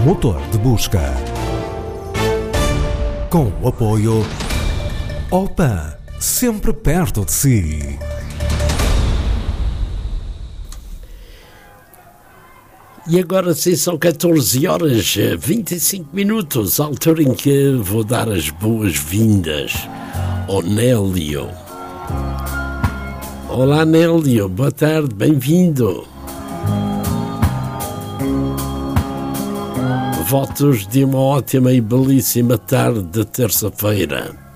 motor de busca. Com o apoio Opan, sempre perto de si. E agora sim, são 14 horas 25 minutos, a altura em que vou dar as boas-vindas ao Nélio. Olá Nélio, boa tarde, bem-vindo. Votos de uma ótima e belíssima tarde de terça-feira.